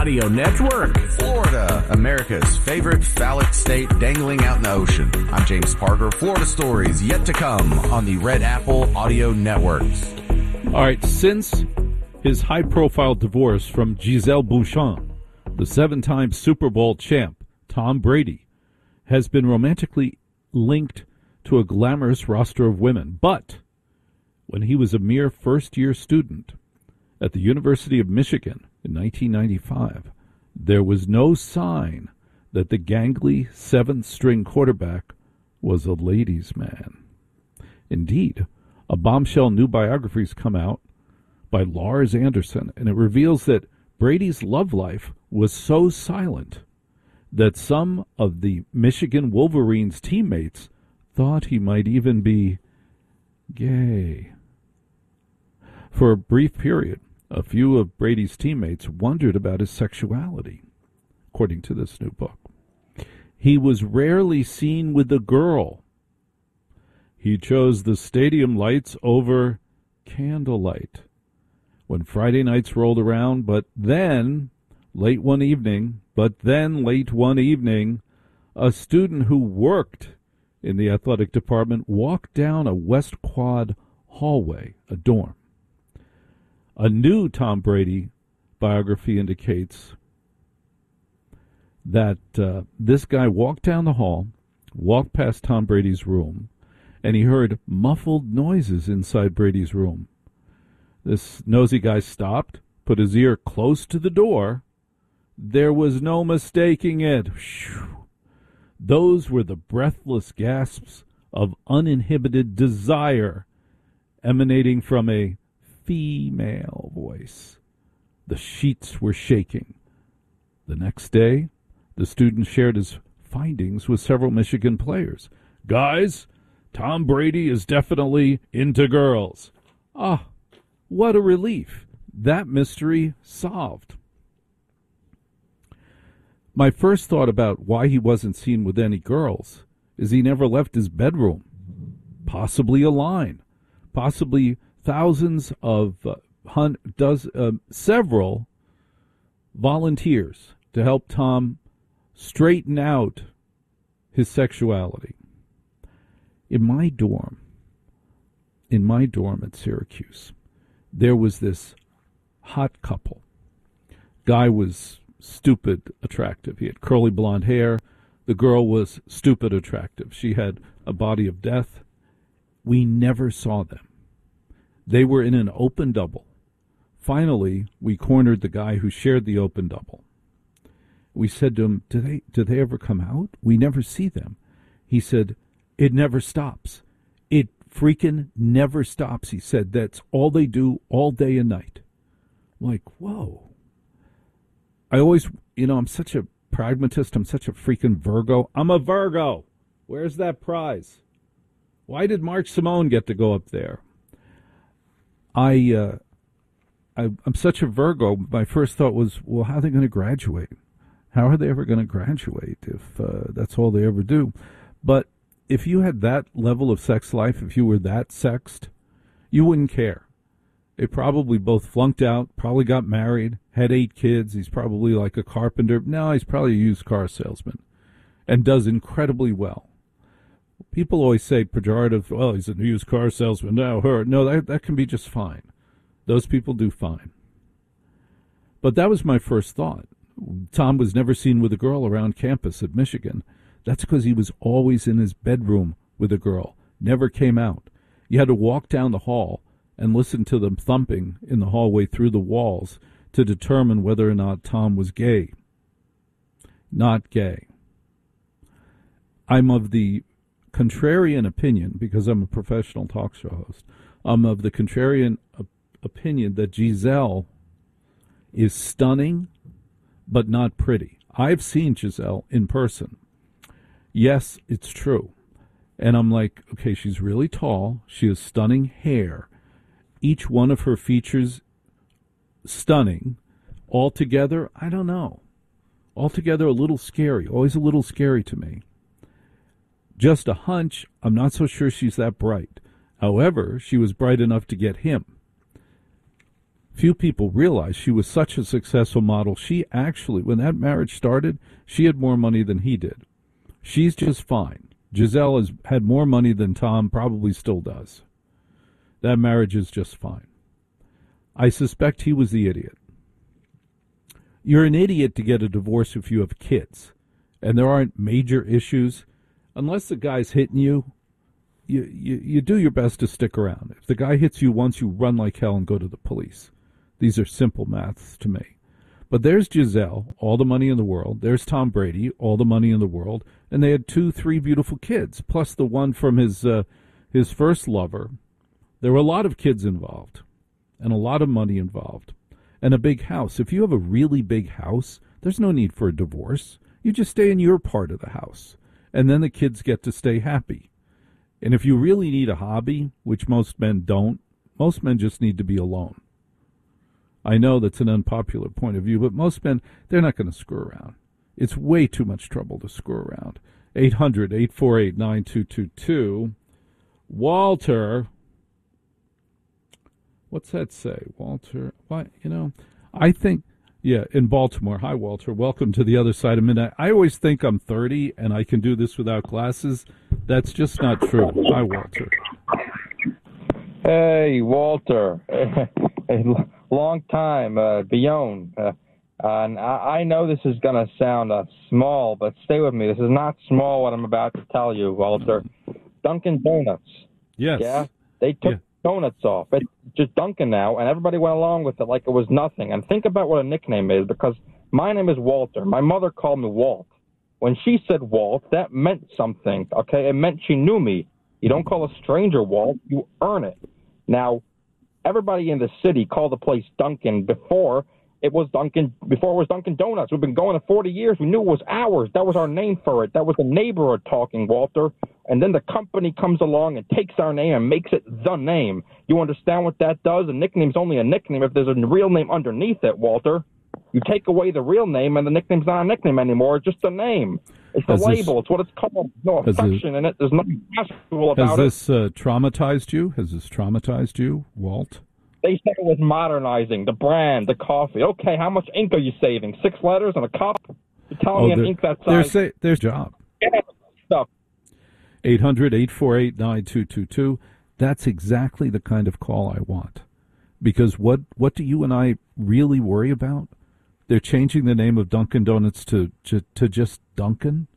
Audio Network. Florida, America's favorite phallic state dangling out in the ocean. I'm James Parker. Florida stories yet to come on the Red Apple Audio Networks. All right, since his high-profile divorce from Gisele Bündchen, the 7-time Super Bowl champ, Tom Brady, has been romantically linked to a glamorous roster of women. But when he was a mere first-year student at the University of Michigan in 1995, there was no sign that the gangly 7th-string quarterback was a ladies' man. Indeed, a bombshell new biography has come out by Lars Anderson, and it reveals that Brady's love life was so silent that some of the Michigan Wolverines teammates thought he might even be gay. For a brief period, a few of Brady's teammates wondered about his sexuality, according to this new book. He was rarely seen with a girl. He chose the stadium lights over candlelight when Friday nights rolled around, but then, late one evening, a student who worked in the athletic department walked down a West Quad hallway, a dorm. A new Tom Brady biography indicates that this guy walked down the hall, walked past Tom Brady's room, and he heard muffled noises inside Brady's room. This nosy guy stopped, put his ear close to the door. There was no mistaking it. Whew. Those were the breathless gasps of uninhibited desire emanating from a female voice. The sheets were shaking. The next day, the student shared his findings with several Michigan players. Guys, Tom Brady is definitely into girls. Ah, what a relief. That mystery solved. My first thought about why he wasn't seen with any girls is he never left his bedroom. Possibly a line. Possibly thousands of several volunteers to help Tom straighten out his sexuality. In my dorm at Syracuse, there was this hot couple. Guy was stupid attractive. He had curly blonde hair. The girl was stupid attractive. She had a body of death. We never saw them. They were in an open double. Finally, we cornered the guy who shared the open double. We said to him, do they ever come out? We never see them. He said, it never stops. It freaking never stops. He said, that's all they do all day and night. I'm like, whoa. I always, I'm such a pragmatist. I'm such a freaking Virgo. I'm a Virgo. Where's that prize? Why did Mark Simone get to go up there? I'm such a Virgo. My first thought was, well, how are they going to graduate? How are they ever going to graduate if that's all they ever do? But if you had that level of sex life, if you were that sexed, you wouldn't care. They probably both flunked out, probably got married, had 8 kids. He's probably like a carpenter. No, he's probably a used car salesman and does incredibly well. People always say pejorative, well, he's a used car salesman. No, that can be just fine. Those people do fine. But that was my first thought. Tom was never seen with a girl around campus at Michigan. That's because he was always in his bedroom with a girl, never came out. You had to walk down the hall and listen to them thumping in the hallway through the walls to determine whether or not Tom was gay. Not gay. I'm of the contrarian opinion, because I'm a professional talk show host, I'm of the contrarian opinion that Gisele is stunning but not pretty. I've seen Gisele in person. Yes, it's true. And I'm like, okay, she's really tall. She has stunning hair. Each one of her features stunning. Altogether, I don't know. Altogether, a little scary. Always a little scary to me. Just a hunch, I'm not so sure she's that bright. However, she was bright enough to get him. Few people realize she was such a successful model. She actually, when that marriage started, she had more money than he did. She's just fine. Giselle has had more money than Tom probably still does. That marriage is just fine. I suspect he was the idiot. You're an idiot to get a divorce if you have kids, and there aren't major issues. Unless the guy's hitting you, you do your best to stick around. If the guy hits you once, you run like hell and go to the police. These are simple maths to me. But there's Giselle, all the money in the world. There's Tom Brady, all the money in the world. And they had 3 beautiful kids, plus the one from his first lover. There were a lot of kids involved, and a lot of money involved, and a big house. If you have a really big house, there's no need for a divorce. You just stay in your part of the house, and then the kids get to stay happy. And if you really need a hobby, which most men don't, most men just need to be alone. I know that's an unpopular point of view, but most men, they're not going to screw around. It's way too much trouble to screw around. 800-848-9222. Walter. What's that say? Walter, what? I think, in Baltimore. Hi, Walter. Welcome to the other side of midnight. I always think I'm 30 and I can do this without glasses. That's just not true. Hi, Walter. Hey, Walter. Long time, Beyond. And I know this is going to sound small, but stay with me. This is not small what I'm about to tell you, Walter. Dunkin' Donuts. Yes. Yeah? They took donuts off. It's just Dunkin' now, and everybody went along with it like it was nothing. And think about what a nickname is, because my name is Walter. My mother called me Walt. When she said Walt, that meant something, okay? It meant she knew me. You don't call a stranger Walt, you earn it. Now, everybody in the city called the place Dunkin' before it was Dunkin' Donuts. We've been going for 40 years. We knew it was ours. That was our name for it. That was the neighborhood talking, Walter. And then the company comes along and takes our name and makes it the name. You understand what that does? A nickname's only a nickname if there's a real name underneath it, Walter. You take away the real name and the nickname's not a nickname anymore. It's just a name. It's the label. It's what it's called. No affection in it. There's nothing casual about it. Has this traumatized you? Has this traumatized you, Walt? They said it was modernizing, the brand, the coffee. Okay, how much ink are you saving? 6 letters on a cup? You're telling me an ink that size? There's job. Yeah, stuff. 800-848-9222. That's exactly the kind of call I want. Because what do you and I really worry about? They're changing the name of Dunkin' Donuts to just Dunkin'?